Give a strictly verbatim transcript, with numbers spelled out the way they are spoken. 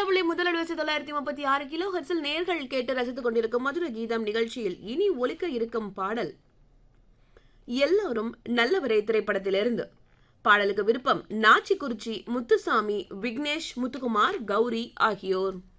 புள்ளி முதல் அலுவலசி தொள்ளாயிரத்தி முப்பத்தி ஆறு கிலோ ஹெர்ட்ஸில் நேர்கள் கேட்டு ரசித்துக் கொண்டிருக்கும் மதுரை கீதம் நிகழ்ச்சியில் இனி ஒலிக்க இருக்கும் பாடல் எல்லோரும் நல்லவரே திரைப்படத்திலிருந்து. பாடலுக்கு விருப்பம் நாச்சிக்குறிச்சி முத்துசாமி, விக்னேஷ், முத்துக்குமார், கௌரி ஆகியோர்.